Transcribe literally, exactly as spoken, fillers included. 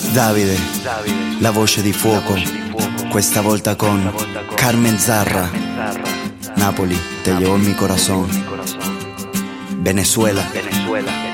Davide, la voce di fuoco, questa volta con Carmen Zarra. Napoli, te llevo en mi corazón. Venezuela.